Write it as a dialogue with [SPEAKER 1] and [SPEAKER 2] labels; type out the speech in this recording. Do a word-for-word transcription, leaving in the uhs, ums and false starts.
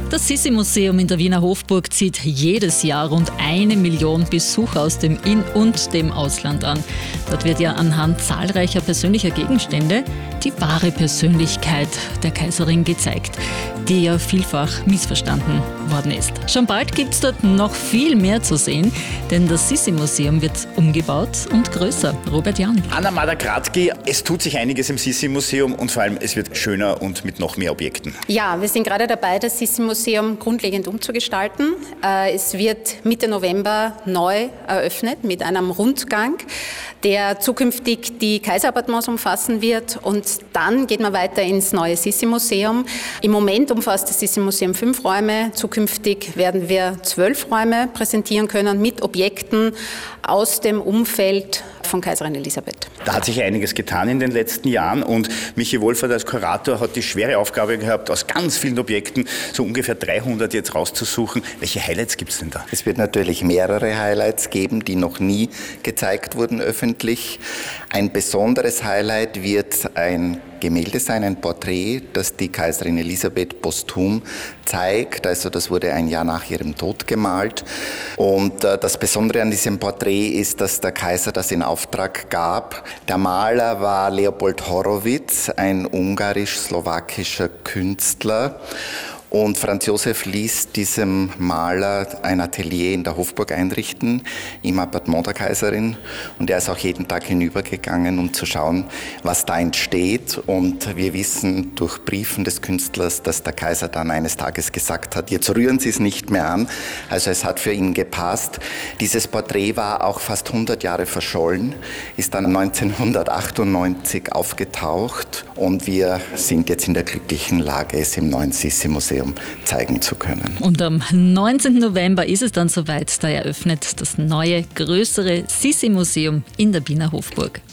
[SPEAKER 1] Das Sissi-Museum in der Wiener Hofburg zieht jedes Jahr rund eine Million Besucher aus dem In- und dem Ausland an. Dort wird ja anhand zahlreicher persönlicher Gegenstände die wahre Persönlichkeit der Kaiserin gezeigt, die ja vielfach missverstanden worden ist. Schon bald gibt es dort noch viel mehr zu sehen, denn das Sissi-Museum wird umgebaut und größer. Robert Jan.
[SPEAKER 2] Anna Madagradki, es tut sich einiges im Sissi-Museum und vor allem es wird schöner und mit noch mehr Objekten.
[SPEAKER 3] Ja, wir sind gerade dabei, das Sissi-Museum grundlegend umzugestalten. Es wird Mitte November neu eröffnet mit einem Rundgang, der zukünftig die Kaiserappartements umfassen wird, und dann geht man weiter ins neue Sissi-Museum. Im Moment umfasst das Sissi-Museum fünf Räume. Zukünftig werden wir zwölf Räume präsentieren können mit Objekten aus dem Umfeld von Kaiserin Elisabeth.
[SPEAKER 2] Da hat sich einiges getan in den letzten Jahren und Michi Wohlfahrt als Kurator hat die schwere Aufgabe gehabt, aus ganz vielen Objekten so ungefähr dreihundert jetzt rauszusuchen. Welche Highlights gibt es denn da?
[SPEAKER 4] Es wird natürlich mehrere Highlights geben, die noch nie gezeigt wurden öffentlich. Ein besonderes Highlight wird ein Gemälde sein, ein Porträt, das die Kaiserin Elisabeth posthum zeigt. Also das wurde ein Jahr nach ihrem Tod gemalt. Und äh, das Besondere an diesem Porträt ist, dass der Kaiser das in Auftrag gab. Der Maler war Leopold Horowitz, ein ungarisch-slowakischer Künstler. Und Franz Josef ließ diesem Maler ein Atelier in der Hofburg einrichten, im Appartement der Kaiserin. Und er ist auch jeden Tag hinübergegangen, um zu schauen, was da entsteht. Und wir wissen durch Briefen des Künstlers, dass der Kaiser dann eines Tages gesagt hat, jetzt rühren Sie es nicht mehr an. Also es hat für ihn gepasst. Dieses Porträt war auch fast hundert Jahre verschollen, ist dann neunzehnhundertachtundneunzig aufgetaucht. Und wir sind jetzt in der glücklichen Lage, es im neuen Sissi-Museum zeigen zu können.
[SPEAKER 1] Und am neunzehnten November ist es dann soweit, da eröffnet das neue, größere Sissi-Museum in der Wiener Hofburg.